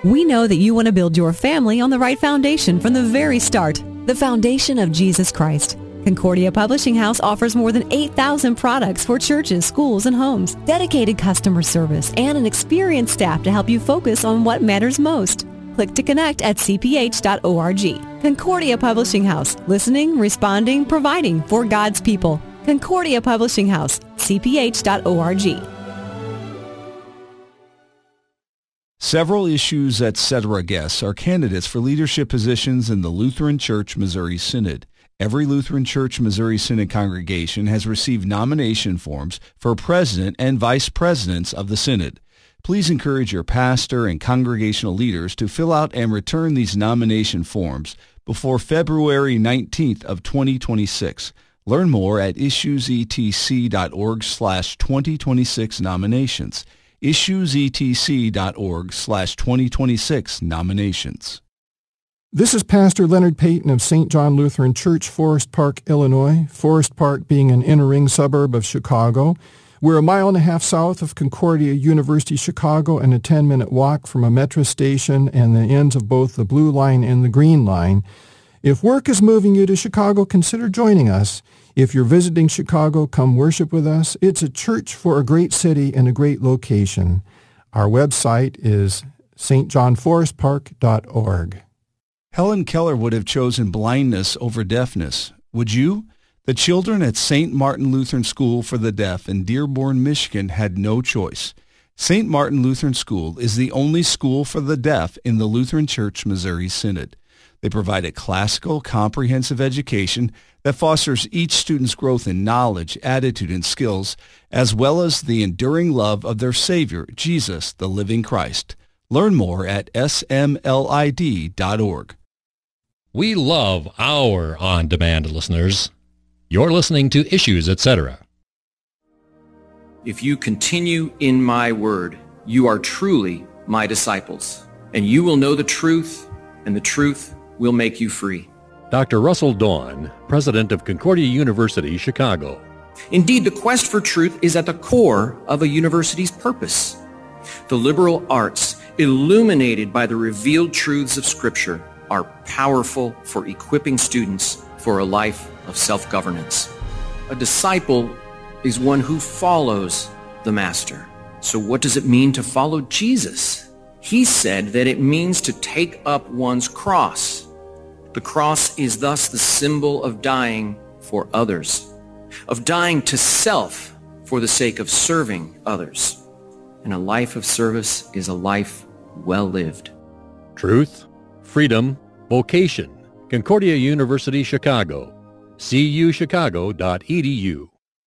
We know that you want to build your family on the right foundation from the very start, the foundation of Jesus Christ. Concordia Publishing House offers more than 8,000 products for churches, schools, and homes, dedicated customer service, and an experienced staff to help you focus on what matters most. Click to connect at cph.org. Concordia Publishing House, listening, responding, providing for God's people. Concordia Publishing House, cph.org. Several Issues Etc. guests are candidates for leadership positions in the Lutheran Church Missouri Synod. Every Lutheran Church Missouri Synod congregation has received nomination forms for president and vice presidents of the Synod. Please encourage your pastor and congregational leaders to fill out and return these nomination forms before February 19th of 2026. Learn more at issuesetc.org/2026 nominations. issuesetc.org/2026 nominations. This is Pastor Leonard Payton of St. John Lutheran Church, Forest Park, Illinois. Forest Park being an inner-ring suburb of Chicago. We're a mile and a half south of Concordia University, Chicago, and a 10-minute walk from a metro station and the ends of both the Blue Line and the Green Line. If work is moving you to Chicago, consider joining us. If you're visiting Chicago, come worship with us. It's a church for a great city and a great location. Our website is stjohnforestpark.org. Helen Keller would have chosen blindness over deafness. Would you? The children at St. Martin Lutheran School for the Deaf in Dearborn, Michigan had no choice. St. Martin Lutheran School is the only school for the deaf in the Lutheran Church Missouri Synod. They provide a classical, comprehensive education that fosters each student's growth in knowledge, attitude, and skills, as well as the enduring love of their Savior, Jesus, the living Christ. Learn more at smlid.org. We love our on-demand listeners. You're listening to Issues, Etc. If you continue in my word, you are truly my disciples, and you will know the truth, and the truth will make you free. Dr. Russell Dawn, president of Concordia University, Chicago. Indeed, the quest for truth is at the core of a university's purpose. The liberal arts, illuminated by the revealed truths of Scripture, are powerful for equipping students for a life of self-governance. A disciple is one who follows the Master. So what does it mean to follow Jesus? He said that it means to take up one's cross. The cross is thus the symbol of dying for others, of dying to self for the sake of serving others. And a life of service is a life well lived. Truth, freedom, vocation. Concordia University, Chicago. cuchicago.edu.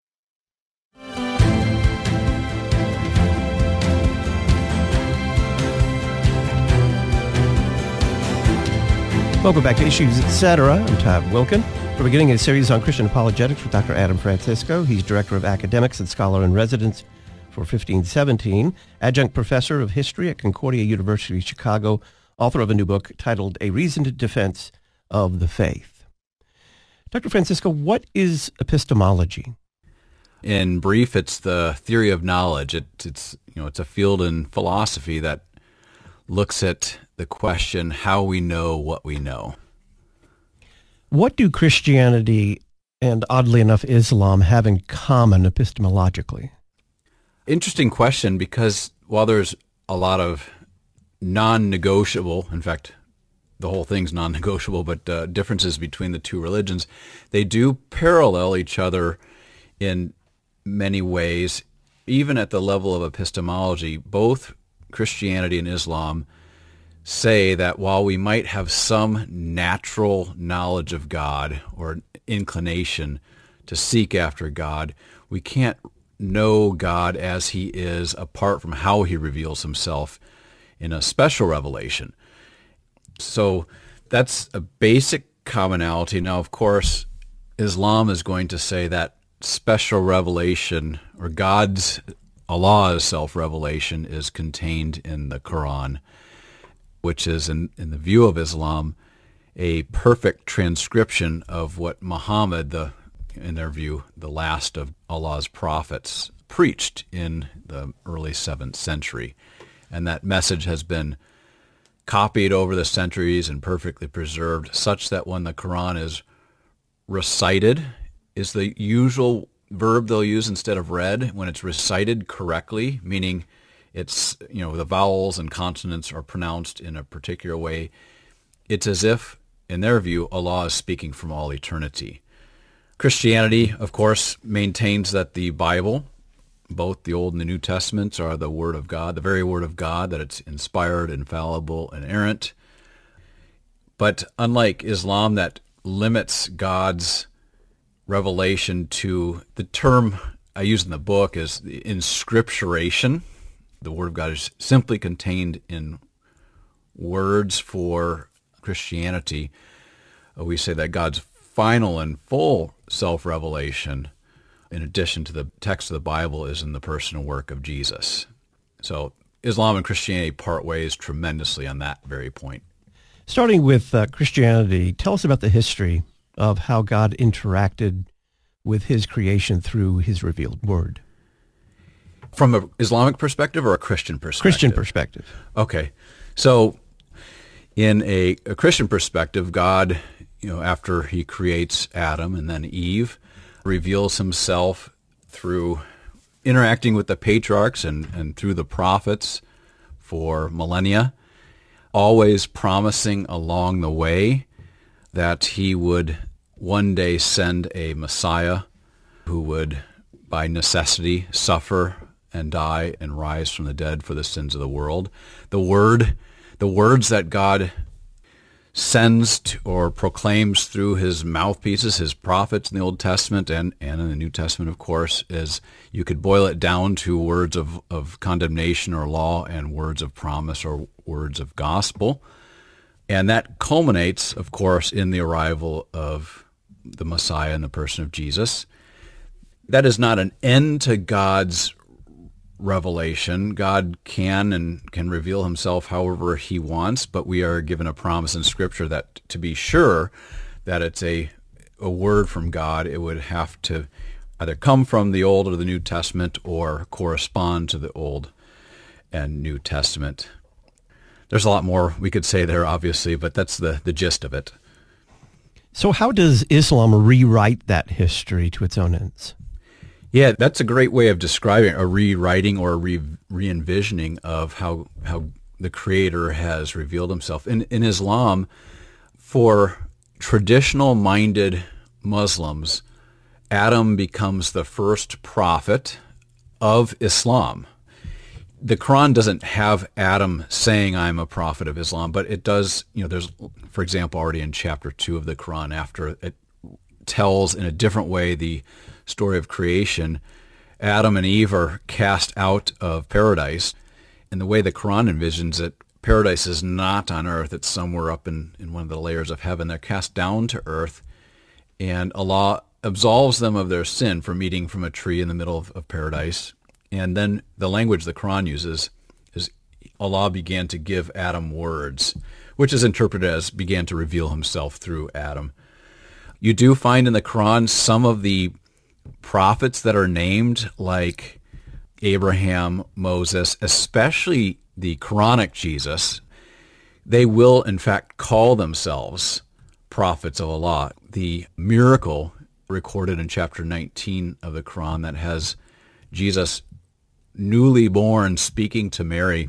Welcome back to Issues, Etc. I'm Todd Wilkin. We're beginning a series on Christian apologetics with Dr. Adam Francisco. He's Director of Academics and Scholar-in-Residence for 1517, Adjunct Professor of History at Concordia University, Chicago, author of a new book titled A Reasoned Defense of the Faith. Dr. Francisco, what is epistemology? In brief, it's the theory of knowledge. It's a field in philosophy that looks at the question how we know what we know. What do Christianity and, oddly enough, Islam have in common epistemologically? Interesting question, because while there's a lot of non-negotiable, in fact, the whole thing's non-negotiable, but differences between the two religions, they do parallel each other in many ways. Even at the level of epistemology, both Christianity and Islam say that while we might have some natural knowledge of God or inclination to seek after God, we can't know God as he is apart from how he reveals himself in a special revelation. So that's a basic commonality. Now, of course, Islam is going to say that special revelation, or Allah's self-revelation, is contained in the Quran, which is, in the view of Islam, a perfect transcription of what Muhammad, in their view, the last of Allah's prophets, preached in the early 7th century. And that message has been copied over the centuries and perfectly preserved, such that when the Quran is recited, is the usual verb they'll use instead of read. When it's recited correctly, meaning it's, the vowels and consonants are pronounced in a particular way, it's as if, in their view, Allah is speaking from all eternity. Christianity, of course, maintains that the Bible, both the Old and the New Testaments, are the Word of God, the very Word of God, that it's inspired, infallible, inerrant. But unlike Islam, that limits God's revelation to, the term I use in the book is the inscripturation. The Word of God is simply contained in words. For Christianity, we say that God's final and full self-revelation, in addition to the text of the Bible, is in the person and work of Jesus. So Islam and Christianity part ways tremendously on that very point. Starting with Christianity, tell us about the history of how God interacted with his creation through his revealed word. From an Islamic perspective or a Christian perspective? Christian perspective. Okay. So in a Christian perspective, God, after he creates Adam and then Eve, reveals himself through interacting with the patriarchs and through the prophets for millennia, always promising along the way that he would one day send a Messiah who would, by necessity, suffer and die and rise from the dead for the sins of the world. The words that God sends to, or proclaims through his mouthpieces, his prophets in the Old Testament and in the New Testament, of course, is, you could boil it down to words of condemnation or law and words of promise or words of gospel. And that culminates, of course, in the arrival of the Messiah in the person of Jesus. That is not an end to God's revelation. God can reveal himself however he wants, but we are given a promise in Scripture that, to be sure that it's a word from God, it would have to either come from the Old or the New Testament or correspond to the Old and New Testament. There's a lot more we could say there, obviously, but that's the gist of it. So how does Islam rewrite that history to its own ends? Yeah, that's a great way of describing a rewriting or a re-envisioning of how the Creator has revealed himself. In Islam, for traditional-minded Muslims, Adam becomes the first prophet of Islam. The Quran doesn't have Adam saying, I'm a prophet of Islam, but it does, there's, for example, already in chapter 2 of the Quran, after it tells in a different way the story of creation, Adam and Eve are cast out of paradise. And the way the Quran envisions it, paradise is not on earth. It's somewhere up in one of the layers of heaven. They're cast down to earth, and Allah absolves them of their sin from eating from a tree in the middle of paradise. And then the language the Quran uses is Allah began to give Adam words, which is interpreted as began to reveal himself through Adam. You do find in the Quran some of the prophets that are named, like Abraham, Moses, especially the Quranic Jesus. They will, in fact, call themselves prophets of Allah. The miracle recorded in chapter 19 of the Quran that has Jesus newly born speaking to Mary,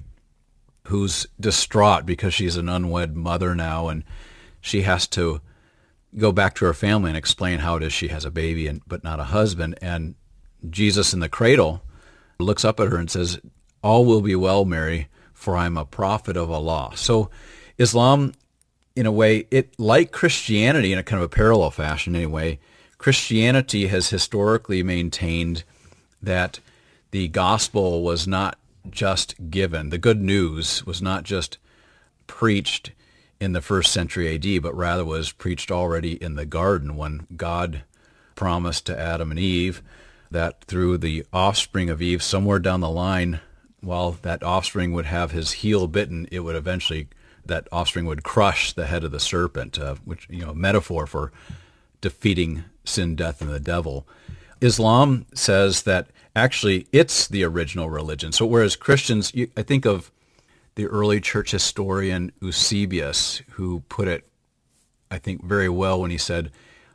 who's distraught because she's an unwed mother now, and she has to go back to her family and explain how it is she has a baby but not a husband. And Jesus in the cradle looks up at her and says, all will be well, Mary, for I'm a prophet of Allah. So Islam, in a way, it, like Christianity in a kind of a parallel fashion anyway, Christianity has historically maintained that the gospel was not just given, the good news was not just preached in the 1st century AD, but rather was preached already in the garden when God promised to Adam and Eve that through the offspring of Eve, somewhere down the line, while that offspring would have his heel bitten, it would eventually, that offspring would crush the head of the serpent, which, a metaphor for defeating sin, death, and the devil. Islam says that actually it's the original religion. So whereas Christians, I think of the early church historian Eusebius, who put it, I think, very well when he said,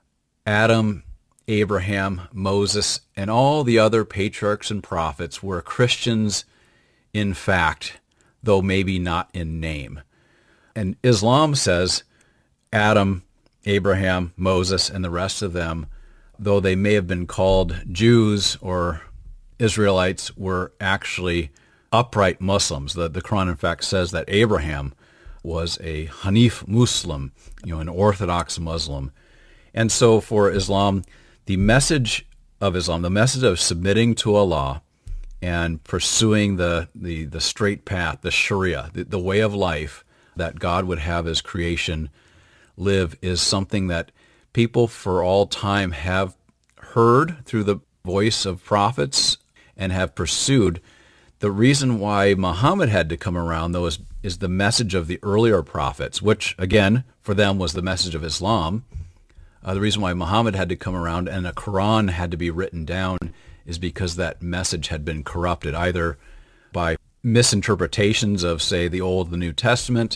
Adam, Abraham, Moses, and all the other patriarchs and prophets were Christians in fact, though maybe not in name. And Islam says Adam, Abraham, Moses, and the rest of them, though they may have been called Jews or Israelites, were actually upright Muslims. The Quran, in fact, says that Abraham was a Hanif Muslim, an Orthodox Muslim. And so for Islam, the message of Islam, the message of submitting to Allah and pursuing the straight path, the Sharia, the way of life that God would have His creation live, is something that people for all time have heard through the voice of prophets and have pursued. The reason why Muhammad had to come around, though, is the message of the earlier prophets, which, again, for them was the message of Islam. The reason why Muhammad had to come around and a Quran had to be written down is because that message had been corrupted, either by misinterpretations of, say, the Old and the New Testament,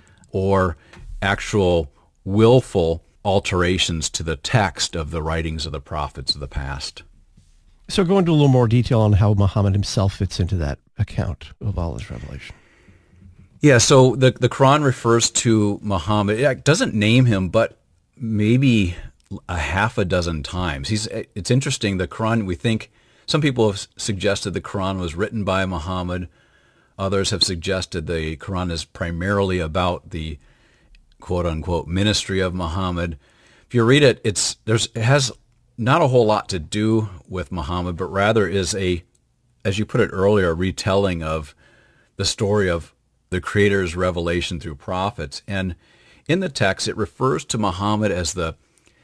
or actual willful alterations to the text of the writings of the prophets of the past. So go into a little more detail on how Muhammad himself fits into that account of Allah's revelation. Yeah, so the Quran refers to Muhammad. It doesn't name him, but maybe a half a dozen times. It's interesting, the Quran, we think, some people have suggested the Quran was written by Muhammad. Others have suggested the Quran is primarily about the quote-unquote ministry of Muhammad. If you read it, it has not a whole lot to do with Muhammad, but rather is as you put it earlier, a retelling of the story of the Creator's revelation through prophets. And in the text, it refers to Muhammad as the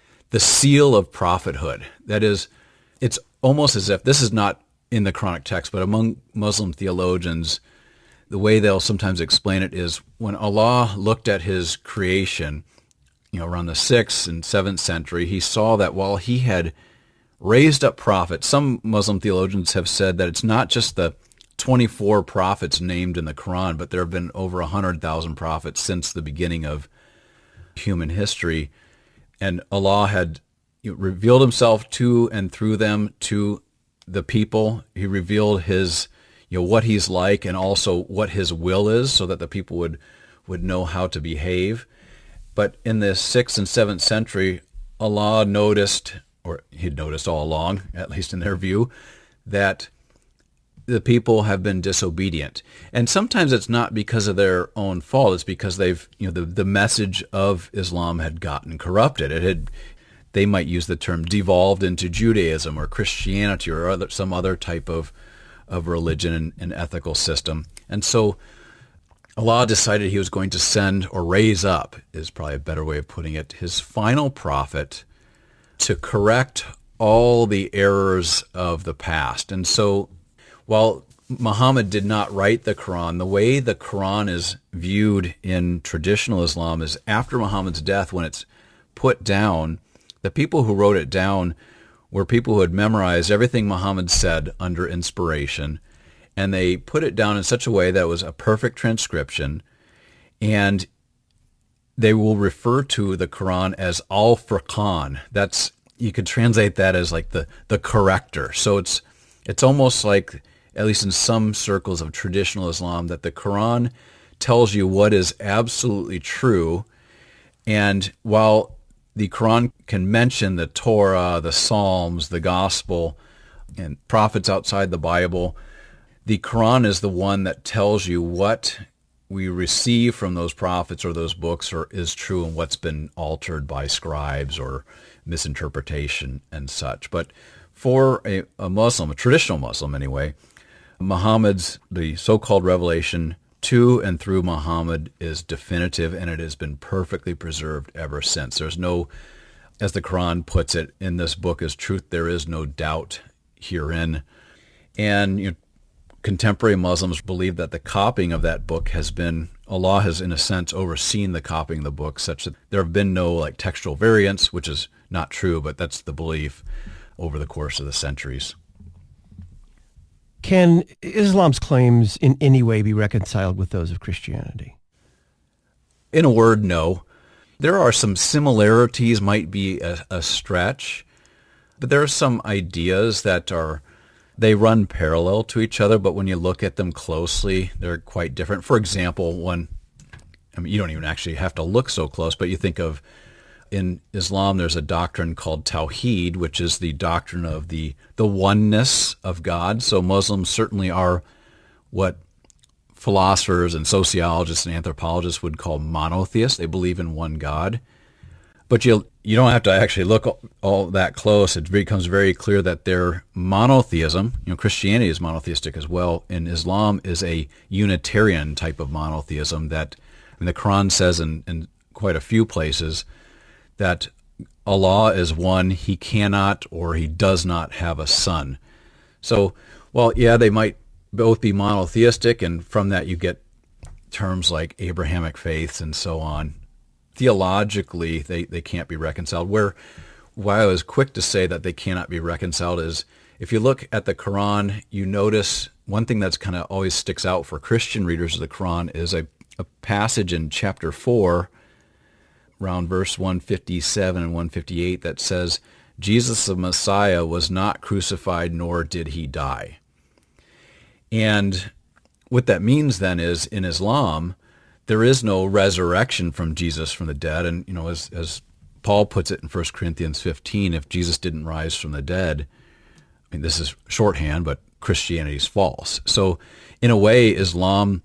seal of prophethood. That is, it's almost as if, this is not in the Quranic text, but among Muslim theologians, the way they'll sometimes explain it is when Allah looked at His creation, around the 6th and 7th century, He saw that while He had raised up prophets, some Muslim theologians have said that it's not just the 24 prophets named in the Quran, but there have been over 100,000 prophets since the beginning of human history. And Allah had revealed Himself to and through them to the people. He revealed His, what He's like, and also what His will is, so that the people would know how to behave. But in the 6th and 7th century, Allah noticed, or He'd noticed all along, at least in their view, that the people have been disobedient. And sometimes it's not because of their own fault. It's because they've, the message of Islam had gotten corrupted. They might use the term devolved into Judaism or Christianity or some other type of religion and ethical system. And so Allah decided He was going to send, or raise up, is probably a better way of putting it, His final prophet to correct all the errors of the past. And so while Muhammad did not write the Quran, the way the Quran is viewed in traditional Islam is after Muhammad's death, when it's put down, the people who wrote it down were people who had memorized everything Muhammad said under inspiration, and they put it down in such a way that it was a perfect transcription, and they will refer to the Quran as Al-Furqan. You could translate that as like the corrector. So it's almost like, at least in some circles of traditional Islam, that the Quran tells you what is absolutely true. And while the Quran can mention the Torah, the Psalms, the Gospel, and prophets outside the Bible, the Quran is the one that tells you what we receive from those prophets or those books is true, and what's been altered by scribes or misinterpretation and such. But for a Muslim, a traditional Muslim anyway, the so-called revelation to and through Muhammad is definitive, and it has been perfectly preserved ever since. There's no, as the Quran puts it, in this book is truth, there is no doubt herein. And contemporary Muslims believe that the copying of that book Allah has in a sense overseen the copying of the book, such that there have been no textual variants, which is not true, but that's the belief over the course of the centuries. Can Islam's claims in any way be reconciled with those of Christianity? In a word, no. There are some similarities, might be a stretch, but there are some ideas that they run parallel to each other, but when you look at them closely, they're quite different. For example, you don't even actually have to look so close, but you think of, in Islam, there's a doctrine called Tawheed, which is the doctrine of the oneness of God. So Muslims certainly are what philosophers and sociologists and anthropologists would call monotheists. They believe in one God. But you don't have to actually look all that close. It becomes very clear that their monotheism, Christianity is monotheistic as well, and Islam is a Unitarian type of monotheism that, the Quran says in quite a few places that Allah is one, he cannot or he does not have a son. So, they might both be monotheistic, and from that you get terms like Abrahamic faiths and so on. Theologically, they can't be reconciled. Why I was quick to say that they cannot be reconciled is if you look at the Quran, you notice one thing that's kind of always sticks out for Christian readers of the Quran is a passage in chapter 4, around verse 157 and 158, that says, Jesus the Messiah was not crucified, nor did he die. And what that means then is, in Islam, there is no resurrection from Jesus from the dead. And, as Paul puts it in 1 Corinthians 15, if Jesus didn't rise from the dead, this is shorthand, but Christianity is false. So in a way, Islam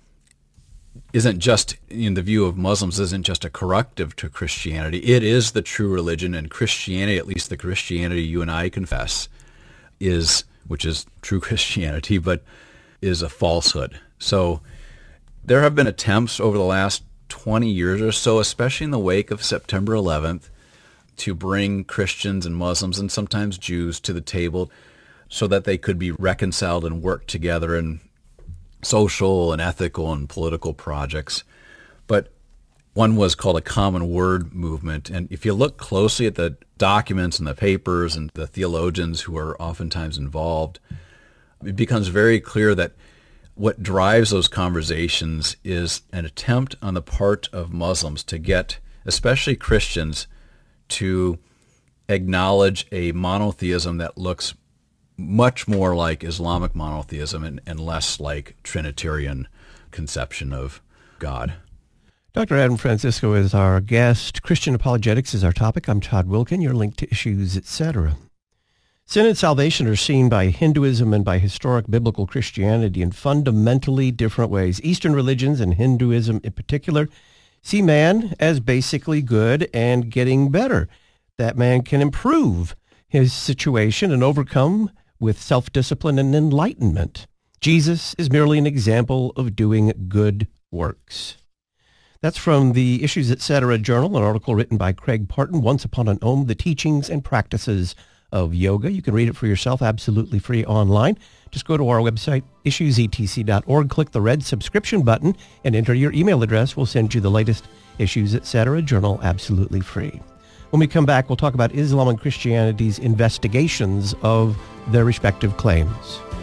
isn't just, in the view of Muslims, isn't just a corrective to Christianity. It is the true religion, and Christianity, at least the Christianity you and I confess, which is true Christianity, but is a falsehood. So there have been attempts over the last 20 years or so, especially in the wake of September 11th, to bring Christians and Muslims and sometimes Jews to the table so that they could be reconciled and work together in social and ethical and political projects. But one was called a Common Word movement. And if you look closely at the documents and the papers and the theologians who are oftentimes involved, it becomes very clear that what drives those conversations is an attempt on the part of Muslims to get, especially Christians, to acknowledge a monotheism that looks much more like Islamic monotheism and less like Trinitarian conception of God. Dr. Adam Francisco is our guest. Christian apologetics is our topic. I'm Todd Wilkin. You're linked to Issues, etc. Sin and salvation are seen by Hinduism and by historic biblical Christianity in fundamentally different ways. Eastern religions, and Hinduism in particular, see man as basically good and getting better. That man can improve his situation and overcome with self-discipline and enlightenment. Jesus is merely an example of doing good works. That's from the Issues, Etc. journal, an article written by Craig Parton, Once Upon an Om, The Teachings and Practices of Yoga. You can read it for yourself absolutely free online. Just go to our website, issuesetc.org, click the red subscription button, and enter your email address. We'll send you the latest Issues, Etc. journal absolutely free. When we come back, we'll talk about Islam and Christianity's investigations of their respective claims.